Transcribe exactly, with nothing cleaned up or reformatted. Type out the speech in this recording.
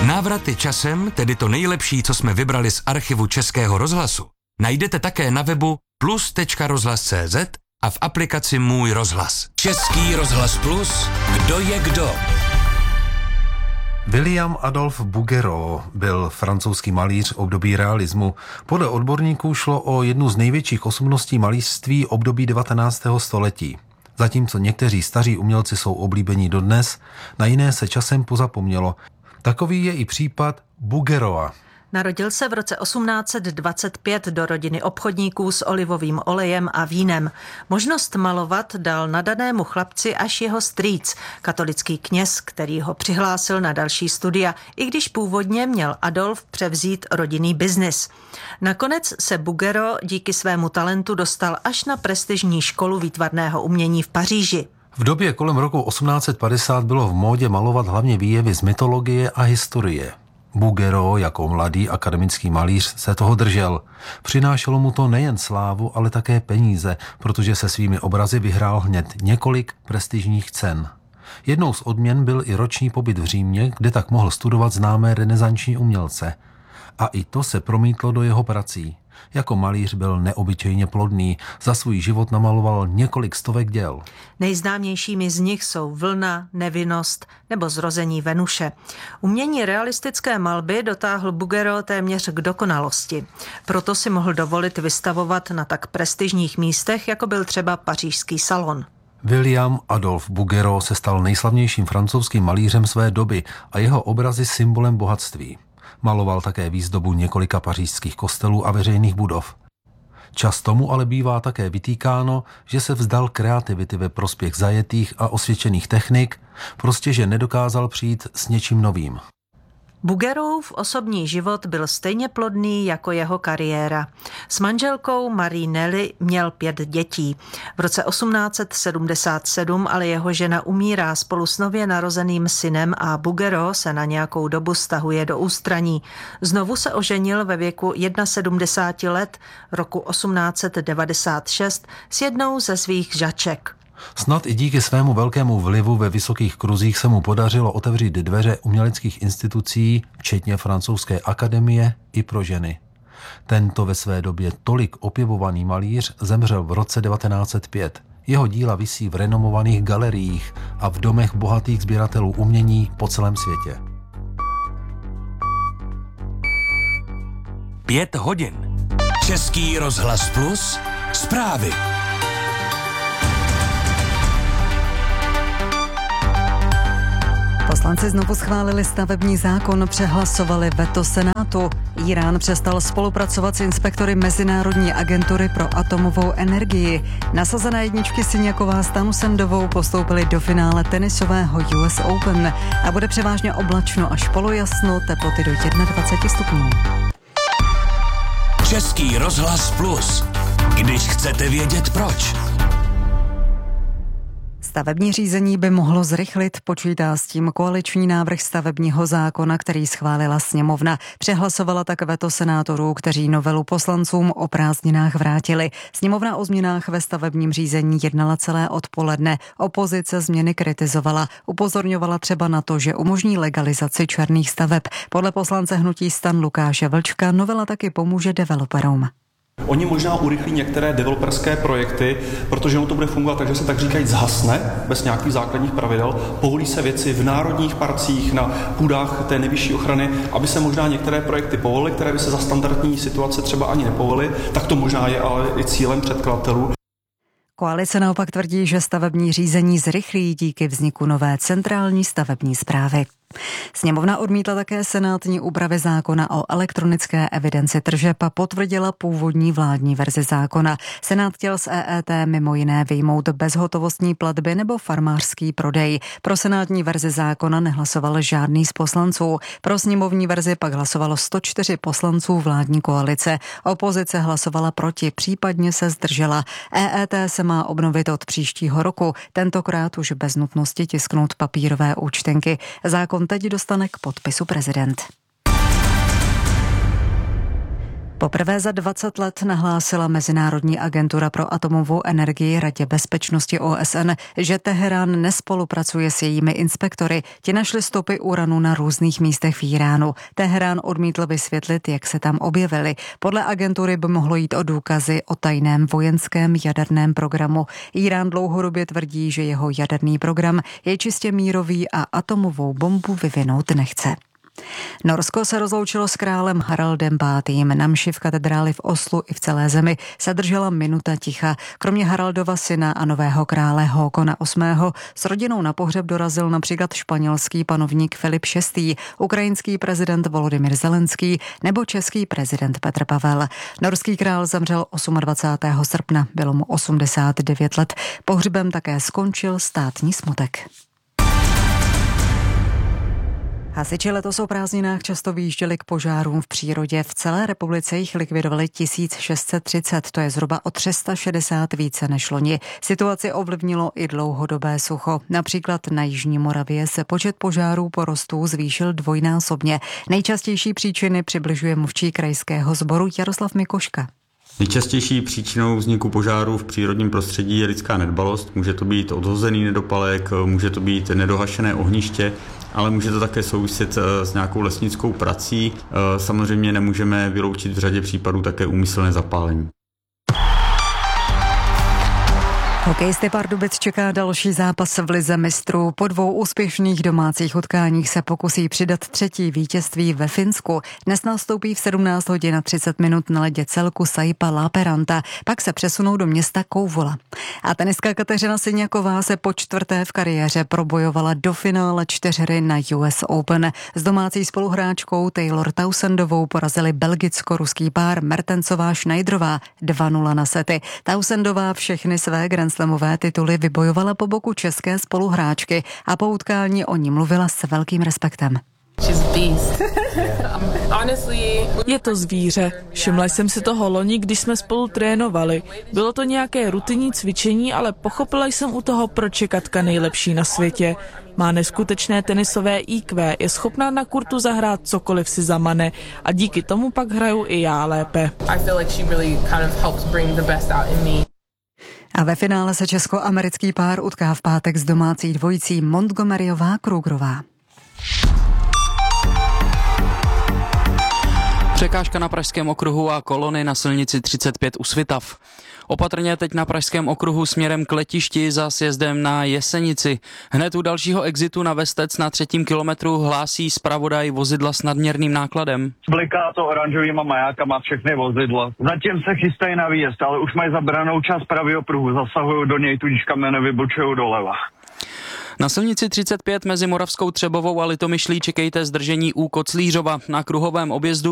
Návraty časem, tedy to nejlepší, co jsme vybrali z archivu Českého rozhlasu, najdete také na webu plus tečka rozhlas tečka cé zet a v aplikaci Můj rozhlas. Český rozhlas Plus, kdo je kdo? William Adolf Bouguereau byl francouzský malíř období realismu. Podle odborníků šlo o jednu z největších osobností malířství období devatenáctého století. Zatímco někteří staří umělci jsou oblíbení dodnes, na jiné se časem pozapomnělo. Takový je i případ Bouguereaua. Narodil se v roce osmnáct dvacet pět do rodiny obchodníků s olivovým olejem a vínem. Možnost malovat dal nadanému chlapci až jeho strýc, katolický kněz, který ho přihlásil na další studia, i když původně měl Adolf převzít rodinný biznis. Nakonec se Bouguereau díky svému talentu dostal až na prestižní školu výtvarného umění v Paříži. V době kolem roku osmnáct padesát bylo v módě malovat hlavně výjevy z mytologie a historie. Bouguereau jako mladý akademický malíř se toho držel. Přinášelo mu to nejen slávu, ale také peníze, protože se svými obrazy vyhrál hned několik prestižních cen. Jednou z odměn byl i roční pobyt v Římě, kde tak mohl studovat známé renesanční umělce. A i to se promítlo do jeho prací. Jako malíř byl neobyčejně plodný, za svůj život namaloval několik stovek děl. Nejznámějšími z nich jsou Vlna, Nevinnost nebo Zrození Venuše. Umění realistické malby dotáhl Bouguereau téměř k dokonalosti. Proto si mohl dovolit vystavovat na tak prestižních místech, jako byl třeba pařížský salon. William Adolf Bouguereau se stal nejslavnějším francouzským malířem své doby a jeho obrazy symbolem bohatství. Maloval také výzdobu několika pařížských kostelů a veřejných budov. Čas tomu ale bývá také vytýkáno, že se vzdal kreativity ve prospěch zajetých a osvědčených technik, prostě že nedokázal přijít s něčím novým. Bouguereauův osobní život byl stejně plodný jako jeho kariéra. S manželkou Marie Nelly měl pět dětí. V roce osmnáct sedmdesát sedm ale jeho žena umírá spolu s nově narozeným synem a Bouguereau se na nějakou dobu stahuje do ústraní. Znovu se oženil ve věku sedmdesáti jedna let roku osmnáct devadesát šest s jednou ze svých žaček. Snad i díky svému velkému vlivu ve vysokých kruzích se mu podařilo otevřít dveře uměleckých institucí, včetně francouzské akademie, i pro ženy. Tento ve své době tolik opěvovaný malíř zemřel v roce devatenáct set pět. Jeho díla visí v renomovaných galeriích a v domech bohatých sběratelů umění po celém světě. Pět hodin. Český rozhlas Plus. Zprávy. Poslanci znovu schválili stavební zákon, přehlasovali veto Senátu. Irán přestal spolupracovat s inspektory Mezinárodní agentury pro atomovou energii. Nasazené jedničky Siňaková s Tanusendovou postoupily do finále tenisového U S Open a bude převážně oblačno až polojasno, teploty do dvacet jedna stupňů. Český rozhlas Plus. Když chcete vědět proč. Stavební řízení by mohlo zrychlit, počítá s tím koaliční návrh stavebního zákona, který schválila sněmovna. Přehlasovala tak veto senátorů, kteří novelu poslancům o prázdninách vrátili. Sněmovna o změnách ve stavebním řízení jednala celé odpoledne. Opozice změny kritizovala. Upozorňovala třeba na to, že umožní legalizaci černých staveb. Podle poslance hnutí STAN Lukáše Vlčka novela taky pomůže developerům. Oni možná urychlí některé developerské projekty, protože ono to bude fungovat tak, že se tak říkají zhasne, bez nějakých základních pravidel, povolí se věci v národních parcích, na půdách té nejvyšší ochrany, aby se možná některé projekty povolily, které by se za standardní situace třeba ani nepovolily, tak to možná je ale i cílem předkladatelů. Koalice naopak tvrdí, že stavební řízení zrychlí díky vzniku nové centrální stavební správy. Sněmovna odmítla také senátní úpravy zákona o elektronické evidenci tržeb a potvrdila původní vládní verzi zákona. Senát chtěl z E E T mimo jiné vyjmout bezhotovostní platby nebo farmářský prodej. Pro senátní verzi zákona nehlasoval žádný z poslanců. Pro sněmovní verzi pak hlasovalo sto čtyři poslanců vládní koalice. Opozice hlasovala proti, případně se zdržela. E E T se má obnovit od příštího roku, tentokrát už bez nutnosti tisknout papírové účtenky. Zákon teď dostane k podpisu prezident. Poprvé za dvacet let nahlásila Mezinárodní agentura pro atomovou energii Radě bezpečnosti O S N, že Teherán nespolupracuje s jejími inspektory. Ti našli stopy uranu na různých místech v Íránu. Teherán odmítl vysvětlit, jak se tam objevily. Podle agentury by mohlo jít o důkazy o tajném vojenském jaderném programu. Írán dlouhodobě tvrdí, že jeho jaderný program je čistě mírový a atomovou bombu vyvinout nechce. Norsko se rozloučilo s králem Haraldem pátým. Na mši v katedráli v Oslu i v celé zemi se držela minuta ticha. Kromě Haraldova syna a nového krále Hákona osmého s rodinou na pohřeb dorazil například španělský panovník Filip šestý, ukrajinský prezident Volodymyr Zelenský nebo český prezident Petr Pavel. Norský král zemřel dvacátého osmého srpna, bylo mu osmdesát devět let. Pohřbem také skončil státní smutek. Hasiči letos o prázdninách často vyjížděli k požárům v přírodě. V celé republice jich likvidovali tisíc šest set třicet, to je zhruba o tři sta šedesát více než loni. Situaci ovlivnilo i dlouhodobé sucho. Například na Jižní Moravě se počet požárů porostů zvýšil dvojnásobně. Nejčastější příčiny přibližuje mluvčí krajského sboru Jaroslav Mikoška. Nejčastější příčinou vzniku požáru v přírodním prostředí je lidská nedbalost. Může to být odhozený nedopalek, může to být nedohašené ohniště, ale může to také souviset s nějakou lesnickou prací. Samozřejmě nemůžeme vyloučit v řadě případů také úmyslné zapálení. Hokejisty Pardubic čeká další zápas v lize mistrů. Po dvou úspěšných domácích utkáních se pokusí přidat třetí vítězství ve Finsku. Dnes nastoupí v sedmnáct hodin a třicet minut na ledě celku Saipa Lappeenranta, pak se přesunou do města Kouvola. A tenistka Kateřina Siniaková se po čtvrté v kariéře probojovala do finále čtyřhry na U S Open. S domácí spoluhráčkou Taylor Townsendovou porazili belgicko-ruský pár Mertensová Schneiderová dva nula na sety. Townsendová všechny své grand slamové tituly vybojovala po boku české spoluhráčky a po utkání o ní mluvila s velkým respektem. Je to zvíře. Všimla jsem si toho loni, když jsme spolu trénovali. Bylo to nějaké rutinní cvičení, ale pochopila jsem u toho, proč je Katka nejlepší na světě. Má neskutečné tenisové í kvé, je schopná na kurtu zahrát cokoliv si zamane a díky tomu pak hraju i já lépe. A ve finále se česko-americký pár utká v pátek s domácí dvojicí Montgomeryová-Krugerová. Překážka na Pražském okruhu a kolony na silnici třicet pět u Svitav. Opatrně teď na Pražském okruhu směrem k letišti za sjezdem na Jesenici. Hned u dalšího exitu na Vestec na třetím kilometru hlásí zpravodaj vozidla s nadměrným nákladem. Bliká to oranžovýma majákama všechny vozidla. Zatím se chystají na výjezd, ale už mají zabranou část pravého pruhu, zasahují do něj, tudíž kamene vybočují doleva. Na silnici třicet pět mezi Moravskou Třebovou a Litomyšlí čekejte zdržení u Koclířova. Na kruhovém objezdu